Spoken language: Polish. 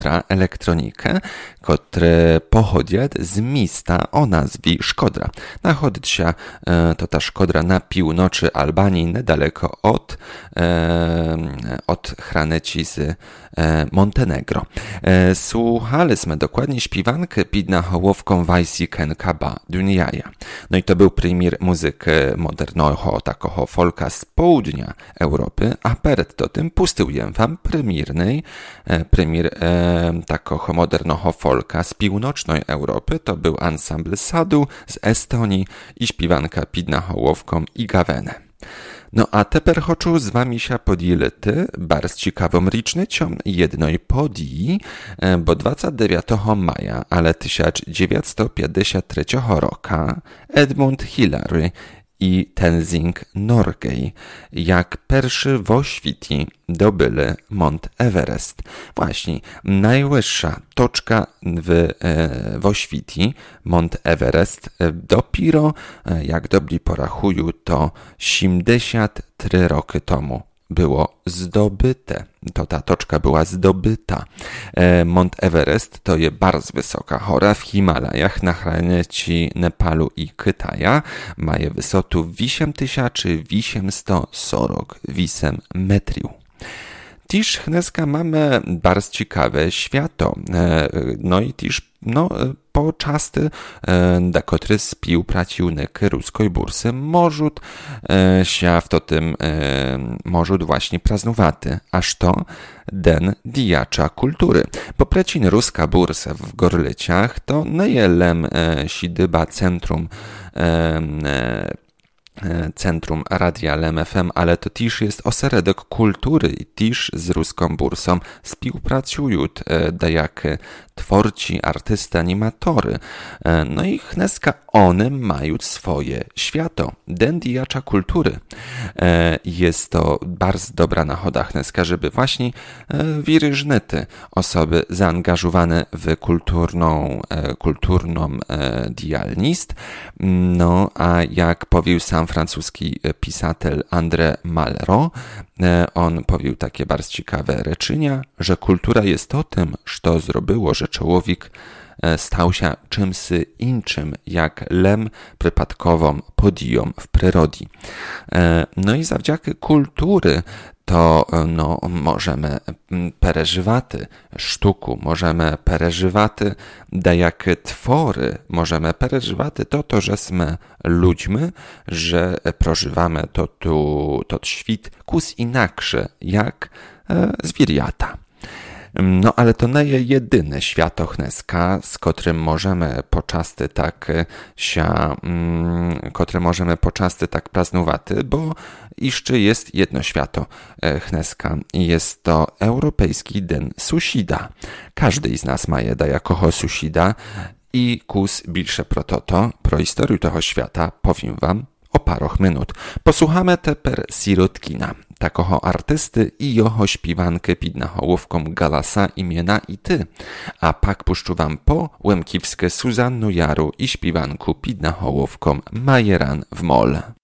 elektronikę, który pochodzi z miasta o nazwie Szkodra. Nachodzi się to ta Szkodra na północy Albanii, niedaleko od hranicy z Montenegro. Słuchaliśmy dokładnie śpiewankę pod nahołowką Vajsi Kenkaba Dunjaja. No i to był premier muzyki modernego, takiego folka z południa Europy, a przed tym pustiłem wam premier takiego modernego folka z północnej Europy. To był ansambl Sadu z Estonii i śpiewanka pod nahołowką Igavene. No a teper chcę z wami się podzielić bardzo ciekawą rocznicą jednej podii, bo 29 maja, ale 1953 roku Edmund Hillary i Tenzing Norgay jak pierwszy w świecie dobyli Mont Everest. Właśnie, najwyższa toczka w świecie, Mont Everest, dopiero, jak dobrzy porachują, to 73 roki temu było zdobyte. To ta toczka była zdobyta. Mont Everest to jest bardzo wysoka góra w Himalajach na granicy Nepalu i Kytaja. Ma wysotę 8848 metrów. Dziś dneska mamy bardzo ciekawe święto. No i też poczasty, do który współpracownik ruskiej bursy może się w tym właśnie praznowaty, aż to Den Dijacza Kultury. Po przecin ruska bursa w Gorlyciach to niejelem sidyba Centrum Radia LEM FM, ale to też jest ośrodek kultury i też z ruską bursą współpracują dajakie twórcy, artysty, animatory. No i dneska one mają swoje święto, Den Dijacza Kultury. Jest to bardzo dobra nachoda dneska, żeby właśnie różne osoby zaangażowane w kulturną działalność. No a jak powiedział sam francuski pisatel André Malraux, on powiedział takie bardzo ciekawe reczenia, że kultura jest to tym, co zrobiło, że człowiek stał się czymś innym, jak lem przypadkową podiją w przyrodzie. No i zawdzięki kultury to możemy przeżywać sztuku, możemy przeżywać dajakie twory, możemy przeżywać to, że jesteśmy ludźmi, że prożywamy to świat kus inaksze, jak zwierzęta. No ale to nie jest jedyne święto dneska, z którym możemy poczasty tak praznować, bo jeszcze jest jedno święto dneska i jest to Europejski Den Susida. Każdy z nas ma jakoho susida i kus bliższe pro historię tego świata powiem wam o paruch minut. Posłuchamy teper Sirotkina, takiego artysty i jeho śpiewankę pod nahołowką Galasa imiena i ty. A pak puszczu wam po łemkiwskie Suzannu Jaru i śpiewanku pod nahołowką Majeran w mol.